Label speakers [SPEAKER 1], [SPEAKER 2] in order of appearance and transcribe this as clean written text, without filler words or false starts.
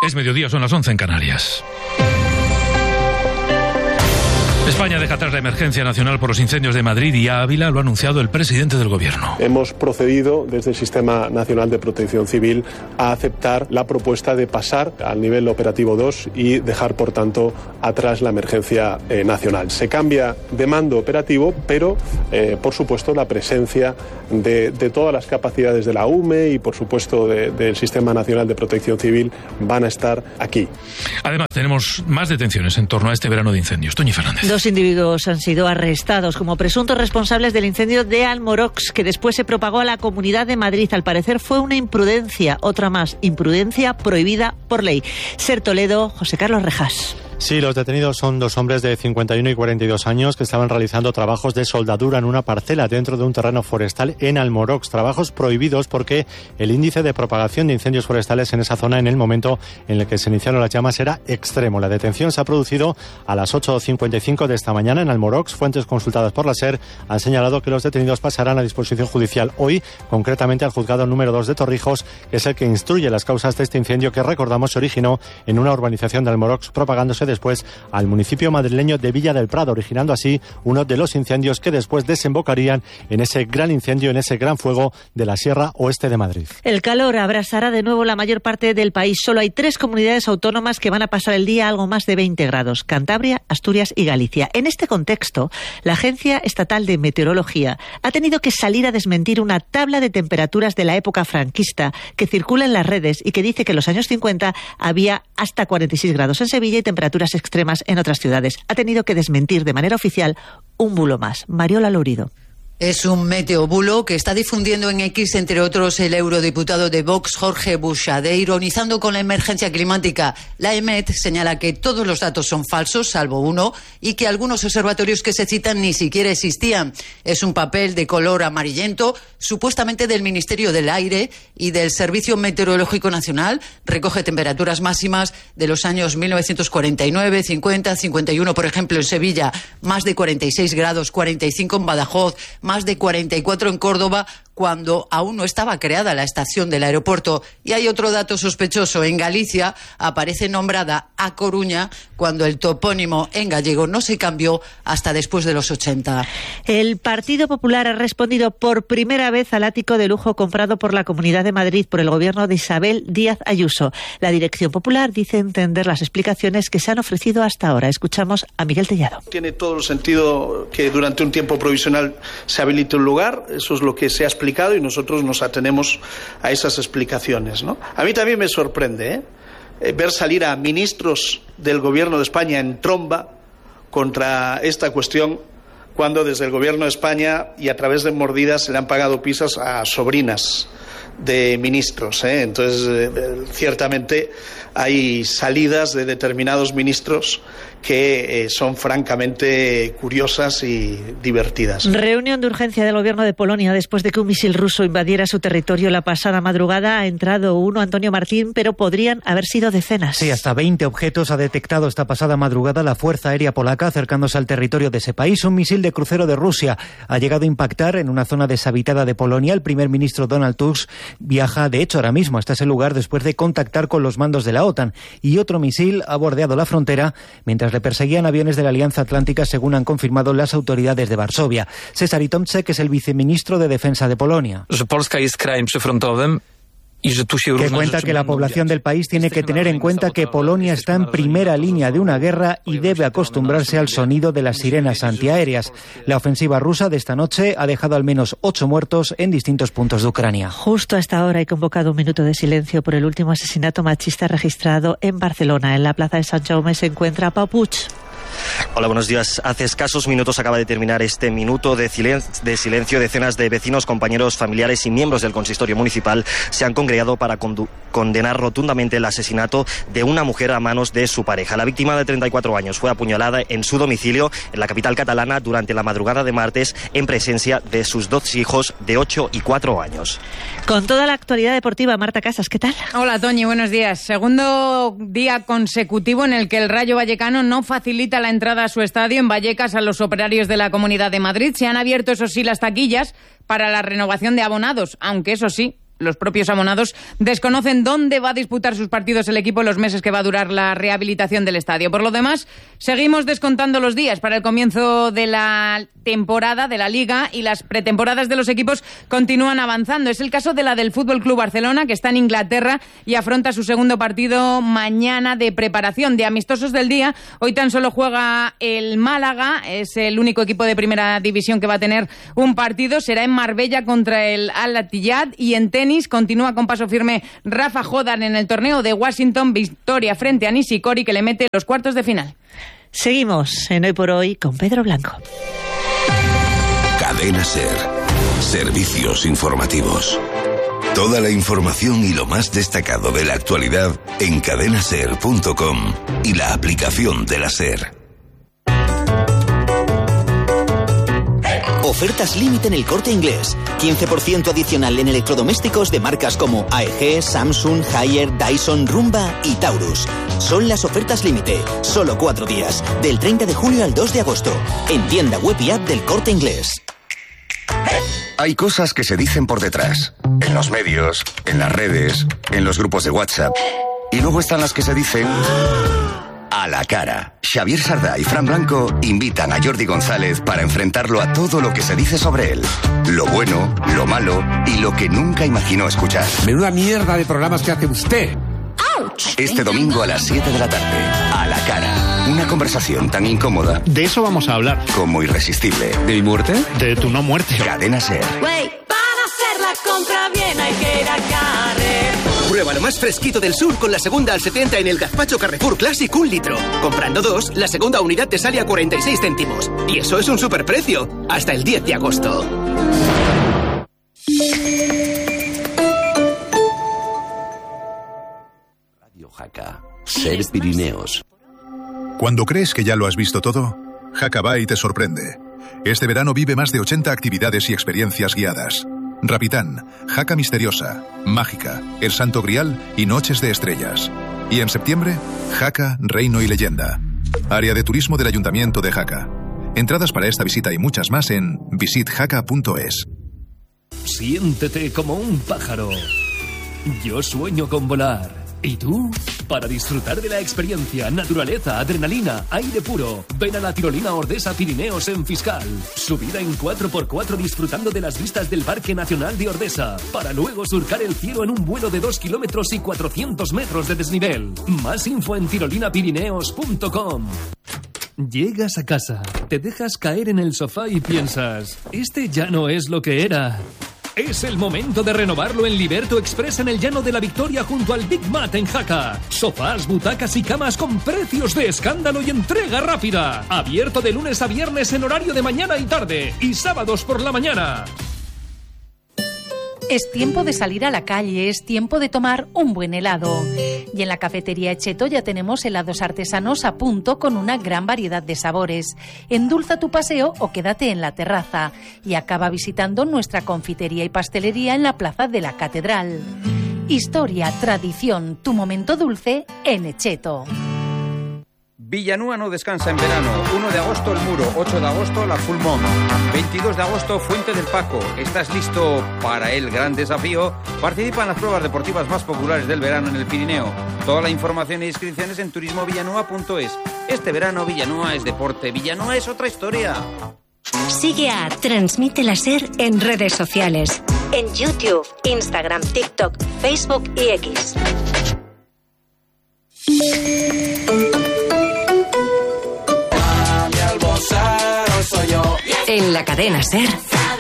[SPEAKER 1] Es mediodía, son las 11 en Canarias. España deja atrás la emergencia nacional por los incendios de Madrid y Ávila, lo ha anunciado el presidente del Gobierno.
[SPEAKER 2] Hemos procedido desde el Sistema Nacional de Protección Civil a aceptar la propuesta de pasar al nivel operativo 2 y dejar, por tanto, atrás la emergencia nacional. Se cambia de mando operativo, pero, por supuesto, la presencia de todas las capacidades de la UME y, por supuesto, del Sistema Nacional de Protección Civil van a estar aquí.
[SPEAKER 1] Además, tenemos más detenciones en torno a este verano de incendios. Toñi Fernández.
[SPEAKER 3] 2 individuos han sido arrestados como presuntos responsables del incendio de Almorox, que después se propagó a la Comunidad de Madrid. Al parecer fue una imprudencia, otra más, imprudencia prohibida por ley. Ser Toledo, José Carlos Rejas.
[SPEAKER 4] Sí, los detenidos son 2 hombres de 51 y 42 años que estaban realizando trabajos de soldadura en una parcela dentro de un terreno forestal en Almorox. Trabajos prohibidos porque el índice de propagación de incendios forestales en esa zona en el momento en el que se iniciaron las llamas era extremo. La detención se ha producido a las 8:55 de esta mañana en Almorox. Fuentes consultadas por la SER han señalado que los detenidos pasarán a disposición judicial hoy, concretamente al juzgado número 2 de Torrijos, que es el que instruye las causas de este incendio que, recordamos, se originó en una urbanización de Almorox, propagándose después al municipio madrileño de Villa del Prado, originando así uno de los incendios que después desembocarían en ese gran incendio, en ese gran fuego de la Sierra Oeste de Madrid.
[SPEAKER 3] El calor abrasará de nuevo la mayor parte del país. Solo hay 3 comunidades autónomas que van a pasar el día a algo más de 20 grados: Cantabria, Asturias y Galicia. En este contexto, la Agencia Estatal de Meteorología ha tenido que salir a desmentir una tabla de temperaturas de la época franquista que circula en las redes y que dice que en los años 50 había hasta 46 grados en Sevilla y temperaturas extremas en otras ciudades. Ha tenido que desmentir de manera oficial un bulo más. Mariola Lourido.
[SPEAKER 5] Es un meteobulo que está difundiendo en X, entre otros, el eurodiputado de Vox, Jorge Buxadé, ironizando con la emergencia climática. La EMET señala que todos los datos son falsos, salvo uno, y que algunos observatorios que se citan ni siquiera existían. Es un papel de color amarillento, supuestamente del Ministerio del Aire y del Servicio Meteorológico Nacional. Recoge temperaturas máximas de los años 1949, 50, 51, por ejemplo, en Sevilla, más de 46 grados, 45 en Badajoz, más de 44 en Córdoba, cuando aún no estaba creada la estación del aeropuerto. Y hay otro dato sospechoso. En Galicia aparece nombrada A Coruña cuando el topónimo en gallego no se cambió hasta después de los 80.
[SPEAKER 3] El Partido Popular ha respondido por primera vez al ático de lujo comprado por la Comunidad de Madrid por el gobierno de Isabel Díaz Ayuso. La Dirección Popular dice entender las explicaciones que se han ofrecido hasta ahora. Escuchamos a Miguel Tellado.
[SPEAKER 6] Tiene todo el sentido que durante un tiempo provisional se habilite un lugar. Eso es lo que se ha explicado y nosotros nos atenemos a esas explicaciones, ¿no? A mí también me sorprende ver salir a ministros del Gobierno de España en tromba contra esta cuestión, cuando desde el Gobierno de España y a través de mordidas se le han pagado pizzas a sobrinas de ministros, Entonces, ciertamente hay salidas de determinados ministros que son francamente curiosas y divertidas.
[SPEAKER 3] Reunión de urgencia del gobierno de Polonia después de que un misil ruso invadiera su territorio la pasada madrugada. Ha entrado uno, Antonio Martín, pero podrían haber sido decenas.
[SPEAKER 7] Sí, hasta 20 objetos ha detectado esta pasada madrugada la Fuerza Aérea Polaca acercándose al territorio de ese país. Un misil de crucero de Rusia ha llegado a impactar en una zona deshabitada de Polonia. El primer ministro Donald Tusk viaja, de hecho, ahora mismo hasta ese lugar después de contactar con los mandos de la OTAN. Y otro misil ha bordeado la frontera mientras le perseguían aviones de la Alianza Atlántica, según han confirmado las autoridades de Varsovia. Cezary Tomczyk es el viceministro de Defensa de Polonia, que cuenta que la población del país tiene que tener en cuenta que Polonia está en primera línea de una guerra y debe acostumbrarse al sonido de las sirenas antiaéreas. La ofensiva rusa de esta noche ha dejado al menos 8 muertos en distintos puntos de Ucrania.
[SPEAKER 3] Justo a esta hora he convocado un minuto de silencio por el último asesinato machista registrado en Barcelona. En la plaza de Sant Jaume se encuentra Pau Puig.
[SPEAKER 8] Hola, buenos días. Hace escasos minutos acaba de terminar este minuto de silencio. Decenas de vecinos, compañeros, familiares y miembros del consistorio municipal se han congregado para condenar rotundamente el asesinato de una mujer a manos de su pareja. La víctima de 34 años fue apuñalada en su domicilio en la capital catalana durante la madrugada de martes en presencia de sus 2 hijos de 8 y 4 años.
[SPEAKER 3] Con toda la actualidad deportiva, Marta Casas, ¿qué tal?
[SPEAKER 9] Hola, Toñi, buenos días. Segundo día consecutivo en el que el Rayo Vallecano no facilita la entrada a su estadio en Vallecas a los operarios de la Comunidad de Madrid. Se han abierto, eso sí, las taquillas para la renovación de abonados, aunque eso sí, Los propios abonados desconocen dónde va a disputar sus partidos el equipo en los meses que va a durar la rehabilitación del estadio. Por lo demás, seguimos descontando los días para el comienzo de la temporada de la Liga y las pretemporadas de los equipos continúan avanzando. Es el caso de la del Fútbol Club Barcelona, que está en Inglaterra y afronta su segundo partido mañana de preparación. De amistosos del día, hoy tan solo juega el Málaga, es el único equipo de primera división que va a tener un partido. Será en Marbella contra el Al-Ittihad, y en tenis continúa con paso firme Rafa Jodan en el torneo de Washington, victoria frente a Nishikori, que le mete los cuartos de final.
[SPEAKER 3] Seguimos en Hoy por Hoy con Pedro Blanco.
[SPEAKER 10] Cadena SER. Servicios informativos. Toda la información y lo más destacado de la actualidad en cadenaser.com y la aplicación de la SER.
[SPEAKER 11] Ofertas límite en El Corte Inglés. 15% adicional en electrodomésticos de marcas como AEG, Samsung, Haier, Dyson, Rumba y Taurus. Son las ofertas límite. Solo 4 días. Del 30 de julio al 2 de agosto. En tienda web y app del Corte Inglés.
[SPEAKER 10] Hay cosas que se dicen por detrás. En los medios, en las redes, en los grupos de WhatsApp. Y luego están las que se dicen a la cara. Xavier Sardá y Fran Blanco invitan a Jordi González para enfrentarlo a todo lo que se dice sobre él. Lo bueno, lo malo y lo que nunca imaginó escuchar.
[SPEAKER 12] Menuda mierda de programas que hace usted.
[SPEAKER 10] Este domingo a las 7 de la tarde. A la cara. Una conversación tan incómoda.
[SPEAKER 13] De eso vamos a hablar.
[SPEAKER 10] Como irresistible.
[SPEAKER 13] ¿De mi muerte? De tu no muerte.
[SPEAKER 10] Cadena SER.
[SPEAKER 14] Para hacer la compra bien hay que ir a Carrefour.
[SPEAKER 15] Prueba lo más fresquito del sur con la segunda al 70 en el gazpacho Carrefour Classic 1 litro. Comprando 2, la segunda unidad te sale a 46 céntimos. Y eso es un superprecio. Hasta el 10 de agosto.
[SPEAKER 16] Radio Jaca. SER Pirineos.
[SPEAKER 17] Cuando crees que ya lo has visto todo, Jaca va y te sorprende. Este verano vive más de 80 actividades y experiencias guiadas. Rapitán, Jaca Misteriosa, Mágica, El Santo Grial y Noches de Estrellas. Y en septiembre, Jaca, Reino y Leyenda. Área de turismo del Ayuntamiento de Jaca. Entradas para esta visita y muchas más en visitjaca.es.
[SPEAKER 18] Siéntete como un pájaro. Yo sueño con volar. ¿Y tú? Para disfrutar de la experiencia, naturaleza, adrenalina, aire puro, ven a la tirolina Ordesa Pirineos en Fiscal. Subida en 4x4 disfrutando de las vistas del Parque Nacional de Ordesa, para luego surcar el cielo en un vuelo de 2 kilómetros y 400 metros de desnivel. Más info en tirolinapirineos.com. Llegas a casa, te dejas caer en el sofá y piensas, este ya no es lo que era. Es el momento de renovarlo en Liberto Express en el Llano de la Victoria junto al Big Mat en Jaca. Sofás, butacas y camas con precios de escándalo y entrega rápida. Abierto de lunes a viernes en horario de mañana y tarde y sábados por la mañana.
[SPEAKER 19] Es tiempo de salir a la calle, es tiempo de tomar un buen helado. Y en la cafetería Echeto ya tenemos helados artesanos a punto con una gran variedad de sabores. Endulza tu paseo o quédate en la terraza y acaba visitando nuestra confitería y pastelería en la Plaza de la Catedral. Historia, tradición, tu momento dulce en Echeto.
[SPEAKER 20] Villanueva no descansa en verano. 1 de agosto el Muro, 8 de agosto la Full Moon, 22 de agosto Fuente del Paco. ¿Estás listo para el gran desafío? Participa en las pruebas deportivas más populares del verano en el Pirineo. Toda la información e inscripciones en turismovillanueva.es. Este verano Villanueva es deporte, Villanueva es otra historia.
[SPEAKER 21] Sigue a Transmite la SER en redes sociales. En YouTube, Instagram, TikTok, Facebook y X. En la cadena SER,